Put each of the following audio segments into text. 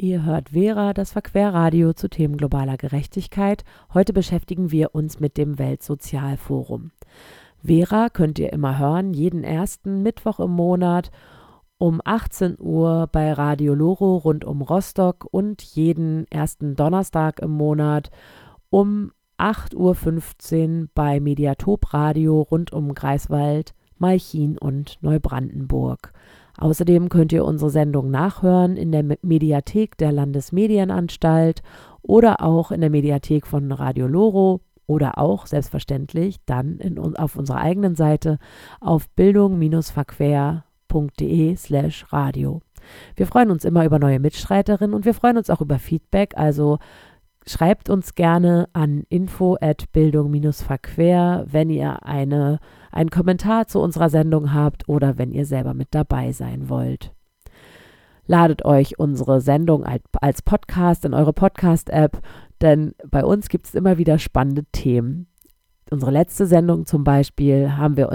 Ihr hört Vera, das Verquerradio zu Themen globaler Gerechtigkeit. Heute beschäftigen wir uns mit dem Weltsozialforum. Vera könnt ihr immer hören, jeden ersten Mittwoch im Monat um 18 Uhr bei Radio Loro rund um Rostock und jeden ersten Donnerstag im Monat um 8.15 Uhr bei Mediatop Radio rund um Greifswald, Malchin und Neubrandenburg. Außerdem könnt ihr unsere Sendung nachhören in der Mediathek der Landesmedienanstalt oder auch in der Mediathek von Radio Loro oder auch selbstverständlich dann auf unserer eigenen Seite auf bildung-verquer.de/radio. Wir freuen uns immer über neue Mitstreiterinnen und wir freuen uns auch über Feedback, also schreibt uns gerne an info@bildung-verquer, wenn ihr einen Kommentar zu unserer Sendung habt oder wenn ihr selber mit dabei sein wollt. Ladet euch unsere Sendung als Podcast in eure Podcast-App, denn bei uns gibt es immer wieder spannende Themen. In unserer letzten Sendung zum Beispiel haben wir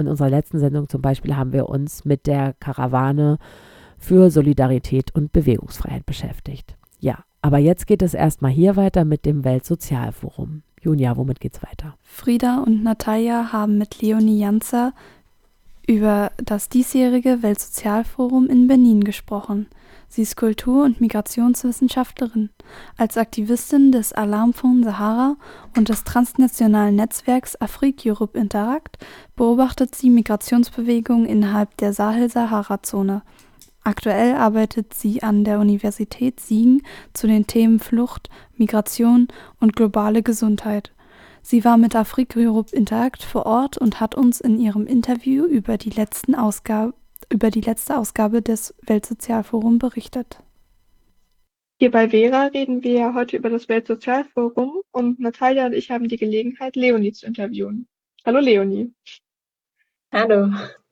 uns mit der Karawane für Solidarität und Bewegungsfreiheit beschäftigt. Ja, aber jetzt geht es erstmal hier weiter mit dem Weltsozialforum. Junia, womit geht's weiter? Frieda und Natalia haben mit Leonie Janzer über das diesjährige Weltsozialforum in Benin gesprochen. Sie ist Kultur- und Migrationswissenschaftlerin. Als Aktivistin des Alarmfonds Sahara und des transnationalen Netzwerks Afrique-Europe Interact beobachtet sie Migrationsbewegungen innerhalb der Sahel-Sahara-Zone. Aktuell arbeitet sie an der Universität Siegen zu den Themen Flucht, Migration und globale Gesundheit. Sie war mit Afrique-Europe Interact vor Ort und hat uns in ihrem Interview über die letzte Ausgabe des Weltsozialforums berichtet. Hier bei Vera reden wir ja heute über das Weltsozialforum und Natalia und ich haben die Gelegenheit, Leonie zu interviewen. Hallo Leonie. Hallo.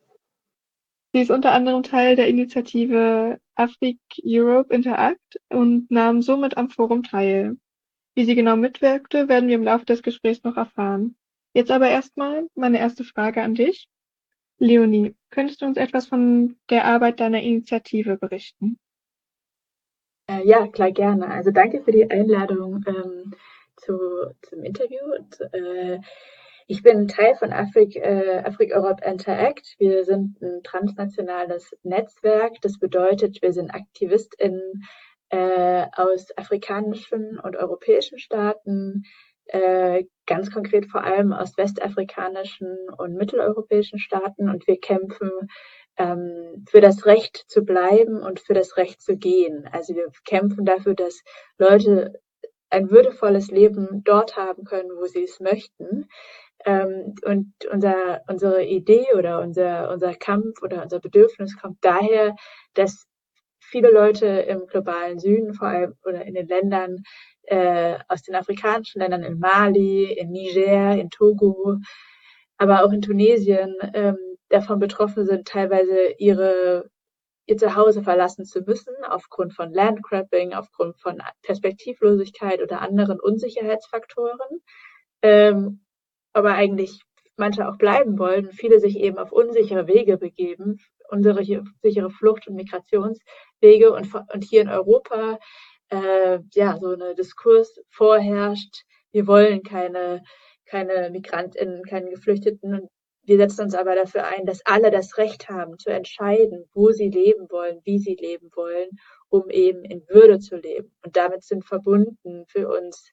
Sie ist unter anderem Teil der Initiative Afrique-Europe Interact und nahm somit am Forum teil. Wie sie genau mitwirkte, werden wir im Laufe des Gesprächs noch erfahren. Jetzt aber erstmal meine erste Frage an dich. Leonie, könntest du uns etwas von der Arbeit deiner Initiative berichten? Ja, klar, gerne. Also danke für die Einladung zum Interview. Ich bin Teil von Afrique-Europe Interact. Wir sind ein transnationales Netzwerk. Das bedeutet, wir sind AktivistInnen aus afrikanischen und europäischen Staaten, ganz konkret vor allem aus westafrikanischen und mitteleuropäischen Staaten. Und wir kämpfen für das Recht zu bleiben und für das Recht zu gehen. Also wir kämpfen dafür, dass Leute ein würdevolles Leben dort haben können, wo sie es möchten. Und unsere Idee oder unser Kampf oder unser Bedürfnis kommt daher, dass viele Leute im globalen Süden, vor allem oder in den Ländern, aus den afrikanischen Ländern, in Mali, in Niger, in Togo, aber auch in Tunesien, davon betroffen sind, teilweise ihr Zuhause verlassen zu müssen, aufgrund von Landgrabbing, aufgrund von Perspektivlosigkeit oder anderen Unsicherheitsfaktoren, aber eigentlich manche auch bleiben wollen, viele sich eben auf unsichere Wege begeben, unsichere Flucht- und Migrationswege und hier in Europa so eine Diskurs vorherrscht, wir wollen keine MigrantInnen, keine Geflüchteten. Und wir setzen uns aber dafür ein, dass alle das Recht haben, zu entscheiden, wo sie leben wollen, wie sie leben wollen, um eben in Würde zu leben. Und damit sind verbunden für uns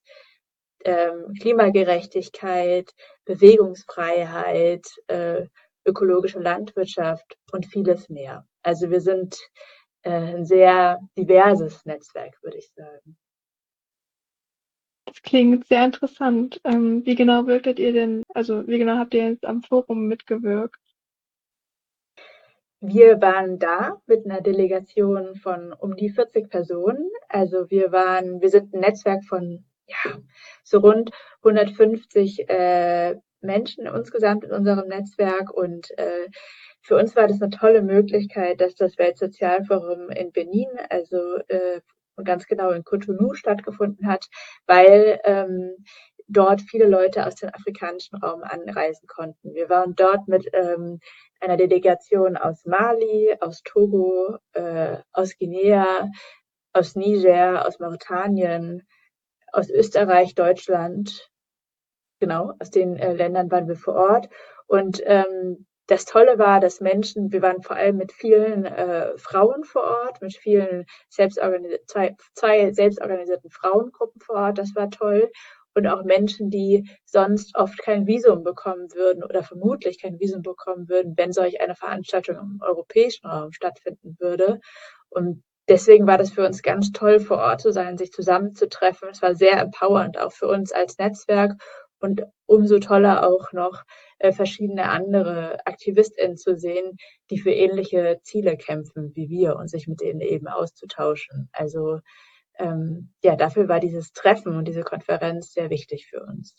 Klimagerechtigkeit, Bewegungsfreiheit, ökologische Landwirtschaft und vieles mehr. Also wir sind ein sehr diverses Netzwerk, würde ich sagen. Das klingt sehr interessant. Wie genau wirktet ihr denn, also wie genau habt ihr jetzt am Forum mitgewirkt? Wir waren da mit einer Delegation von um die 40 Personen. Also wir sind ein Netzwerk von so rund 150 Menschen insgesamt in unserem Netzwerk und für uns war das eine tolle Möglichkeit, dass das Weltsozialforum in Benin, also ganz genau in Cotonou stattgefunden hat, weil dort viele Leute aus dem afrikanischen Raum anreisen konnten. Wir waren dort mit einer Delegation aus Mali, aus Togo, aus Guinea, aus Niger, aus Mauretanien, aus Österreich, Deutschland. Genau, aus den Ländern waren wir vor Ort. Und das Tolle war, dass wir waren vor allem mit vielen Frauen vor Ort, mit vielen zwei selbstorganisierten Frauengruppen vor Ort. Das war toll. Und auch Menschen, die sonst oft kein Visum bekommen würden oder vermutlich kein Visum bekommen würden, wenn solch eine Veranstaltung im europäischen Raum stattfinden würde. Und deswegen war das für uns ganz toll, vor Ort zu sein, sich zusammenzutreffen. Es war sehr empowernd, auch für uns als Netzwerk. Und umso toller auch noch verschiedene andere AktivistInnen zu sehen, die für ähnliche Ziele kämpfen wie wir und sich mit denen eben auszutauschen. Also ja, dafür war dieses Treffen und diese Konferenz sehr wichtig für uns.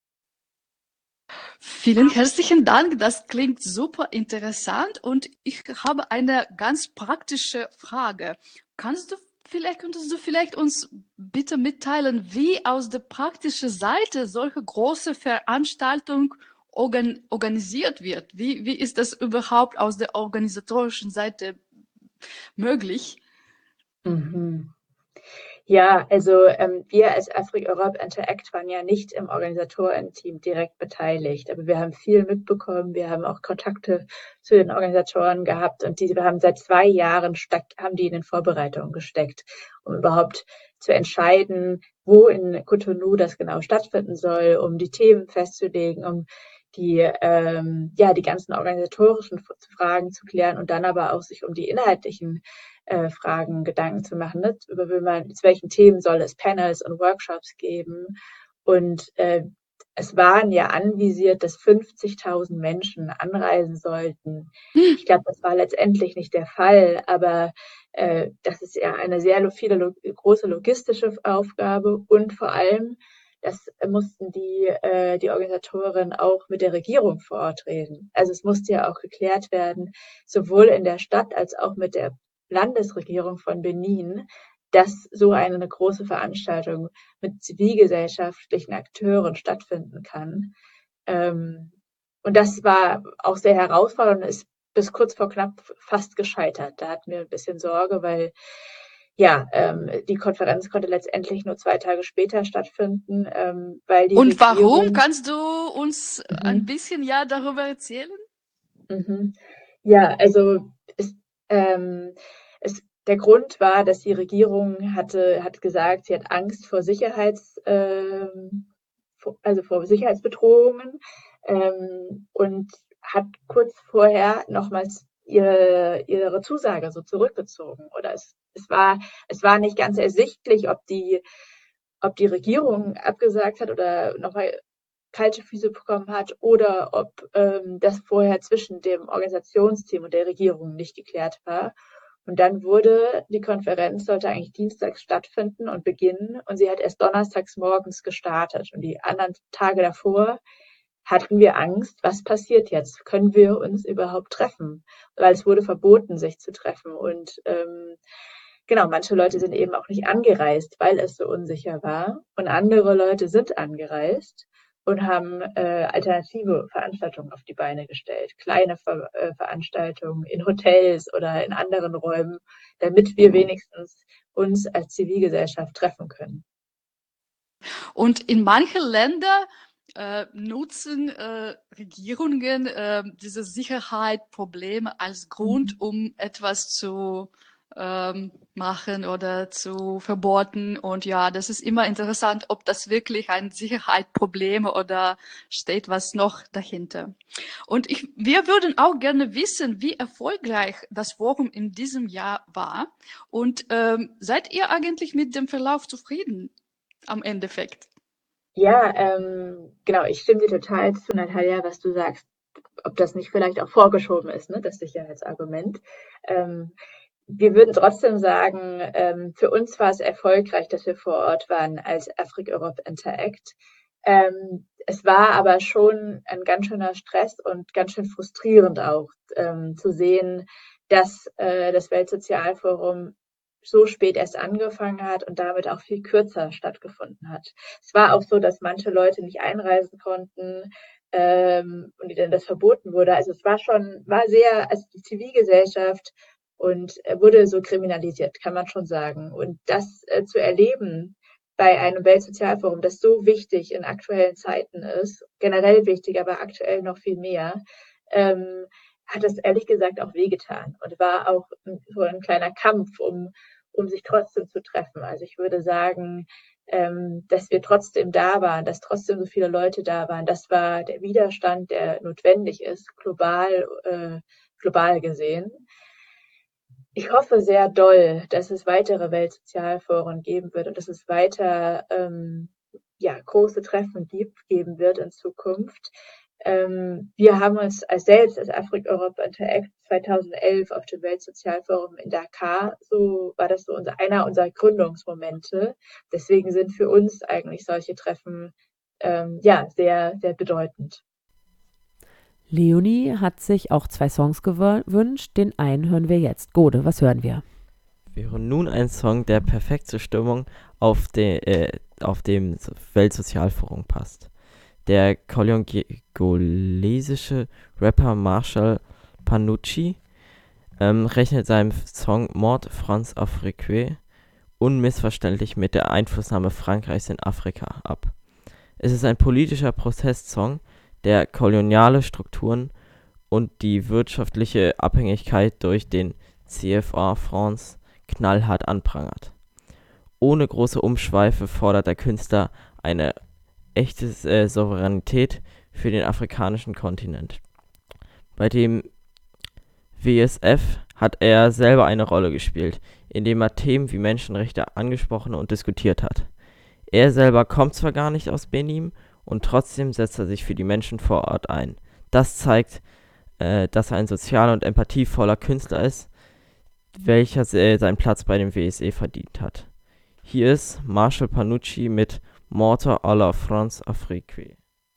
Vielen herzlichen Dank, das klingt super interessant und ich habe eine ganz praktische Frage. Könntest du vielleicht uns bitte mitteilen, wie aus der praktischen Seite solche große Veranstaltung organisiert wird? Wie ist das überhaupt aus der organisatorischen Seite möglich? Mhm. Ja, also wir als Afrik-Europe Interact waren ja nicht im Organisatorenteam direkt beteiligt, aber wir haben viel mitbekommen. Wir haben auch Kontakte zu den Organisatoren gehabt und wir haben seit 2 Jahren haben die in den Vorbereitungen gesteckt, um überhaupt zu entscheiden, wo in Cotonou das genau stattfinden soll, um die Themen festzulegen, um die ganzen organisatorischen Fragen zu klären und dann aber auch sich um die inhaltlichen Fragen Gedanken zu machen, ne? Zu welchen Themen soll es Panels und Workshops geben. Und es waren ja anvisiert, dass 50.000 Menschen anreisen sollten. Ich glaube, das war letztendlich nicht der Fall, aber das ist ja eine sehr große logistische Aufgabe und vor allem, das mussten die Organisatoren auch mit der Regierung vor Ort reden. Also es musste ja auch geklärt werden, sowohl in der Stadt als auch mit der Landesregierung von Benin, dass so eine große Veranstaltung mit zivilgesellschaftlichen Akteuren stattfinden kann. Und das war auch sehr herausfordernd und ist bis kurz vor knapp fast gescheitert. Da hatten wir ein bisschen Sorge, weil ja, die Konferenz konnte letztendlich nur 2 Tage später stattfinden, weil die Und warum? Regierung. Kannst du uns ein bisschen darüber erzählen? Ja, also der Grund war, dass die Regierung hat gesagt, sie hat Angst vor vor Sicherheitsbedrohungen und hat kurz vorher nochmals ihre Zusage so zurückgezogen. Oder es war nicht ganz ersichtlich, ob die Regierung abgesagt hat oder nochmal kalte Füße bekommen hat oder ob das vorher zwischen dem Organisationsteam und der Regierung nicht geklärt war. Und dann die Konferenz sollte eigentlich dienstags stattfinden und beginnen und sie hat erst donnerstags morgens gestartet. Und die anderen Tage davor hatten wir Angst, was passiert jetzt? Können wir uns überhaupt treffen? Weil es wurde verboten, sich zu treffen. Und genau, manche Leute sind eben auch nicht angereist, weil es so unsicher war. Und andere Leute sind angereist und haben alternative Veranstaltungen auf die Beine gestellt. Kleine Veranstaltungen in Hotels oder in anderen Räumen, damit wir wenigstens uns als Zivilgesellschaft treffen können. Und in manchen Ländern nutzen Regierungen diese Sicherheitsprobleme als Grund, um etwas zu machen oder zu verboten. Und ja, das ist immer interessant, ob das wirklich ein Sicherheitsproblem oder steht was noch dahinter. Und wir würden auch gerne wissen, wie erfolgreich das Forum in diesem Jahr war. Und seid ihr eigentlich mit dem Verlauf zufrieden am Endeffekt? Ja, genau, ich stimme dir total zu, Natalia, was du sagst, ob das nicht vielleicht auch vorgeschoben ist, ne, das Sicherheitsargument. Wir würden trotzdem sagen, für uns war es erfolgreich, dass wir vor Ort waren als Afrik-Europe Interact. Es war aber schon ein ganz schöner Stress und ganz schön frustrierend auch zu sehen, dass das Weltsozialforum so spät erst angefangen hat und damit auch viel kürzer stattgefunden hat. Es war auch so, dass manche Leute nicht einreisen konnten und denen das verboten wurde. Also es war sehr, also die Zivilgesellschaft und wurde so kriminalisiert, kann man schon sagen. Und das zu erleben bei einem Weltsozialforum, das so wichtig in aktuellen Zeiten ist, generell wichtig, aber aktuell noch viel mehr, hat es ehrlich gesagt auch wehgetan und war auch so ein kleiner Kampf, um sich trotzdem zu treffen. Also ich würde sagen, dass wir trotzdem da waren, dass trotzdem so viele Leute da waren, das war der Widerstand, der notwendig ist, global gesehen. Ich hoffe sehr doll, dass es weitere Weltsozialforen geben wird und dass es weiter große Treffen geben wird in Zukunft. Wir haben uns als Afrik Europe Interact 2011 auf dem Weltsozialforum in Dakar, so war das so einer unserer Gründungsmomente. Deswegen sind für uns eigentlich solche Treffen sehr, sehr bedeutend. Leonie hat sich auch 2 Songs gewünscht. Den einen hören wir jetzt. Gode, was hören wir? Wir hören nun einen Song, der perfekt zur Stimmung auf dem Weltsozialforum passt. Der kongolesische Rapper Marshall Panucci rechnet seinem Song Mort France Afrique unmissverständlich mit der Einflussnahme Frankreichs in Afrika ab. Es ist ein politischer Protestsong, der koloniale Strukturen und die wirtschaftliche Abhängigkeit durch den CFA France knallhart anprangert. Ohne große Umschweife fordert der Künstler eine echte Souveränität für den afrikanischen Kontinent. Bei dem WSF hat er selber eine Rolle gespielt, indem er Themen wie Menschenrechte angesprochen und diskutiert hat. Er selber kommt zwar gar nicht aus Benin, und trotzdem setzt er sich für die Menschen vor Ort ein. Das zeigt, dass er ein sozialer und empathievoller Künstler ist, welcher seinen Platz bei dem WSE verdient hat. Hier ist Marshall Panucci mit Morte à la France Afrique.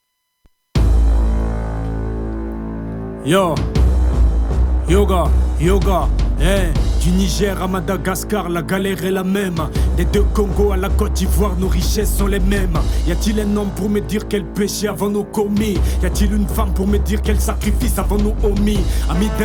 Yo, yoga, du Niger à Madagascar, la galère est la même. Des 2 Congo à la Côte d'Ivoire, nos richesses sont les mêmes. Y a-t-il un homme pour me dire quel péché avons-nous commis? Y a-t-il une femme pour me dire quel sacrifice avons-nous omis? Amis